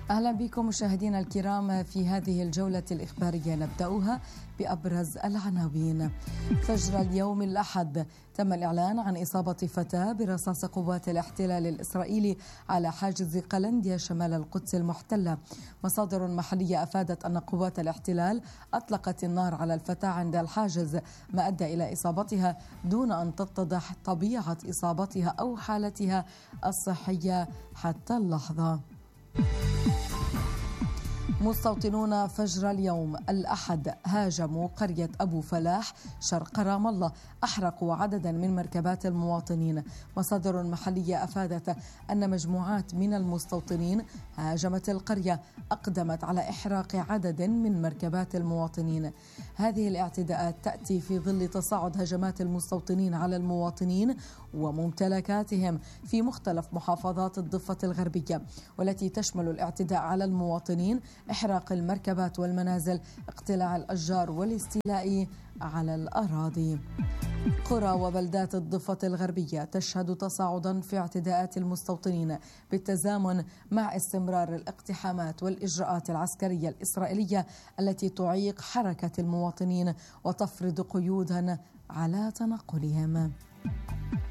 أهلا بكم مشاهدينا الكرام في هذه الجولة الإخبارية، نبدأها بأبرز العناوين. فجر اليوم الأحد تم الإعلان عن إصابة فتاة برصاص قوات الاحتلال الإسرائيلي على حاجز قلنديا شمال القدس المحتلة. مصادر محلية أفادت أن قوات الاحتلال أطلقت النار على الفتاة عند الحاجز، ما أدى إلى إصابتها دون أن تتضح طبيعة إصابتها أو حالتها الصحية حتى اللحظة. مستوطنون فجر اليوم الأحد هاجموا قرية أبو فلاح شرق رام الله، أحرقوا عددا من مركبات المواطنين. مصادر محلية أفادت أن مجموعات من المستوطنين هاجمت القرية، أقدمت على إحراق عدد من مركبات المواطنين. هذه الاعتداءات تأتي في ظل تصاعد هجمات المستوطنين على المواطنين وممتلكاتهم في مختلف محافظات الضفة الغربية، والتي تشمل الاعتداء على المواطنين، إحراق المركبات والمنازل، اقتلاع الأشجار والاستيلاء على الأراضي. قرى وبلدات الضفة الغربية تشهد تصاعدا في اعتداءات المستوطنين بالتزامن مع استمرار الاقتحامات والإجراءات العسكرية الإسرائيلية التي تعيق حركة المواطنين وتفرض قيودا على تنقلهم.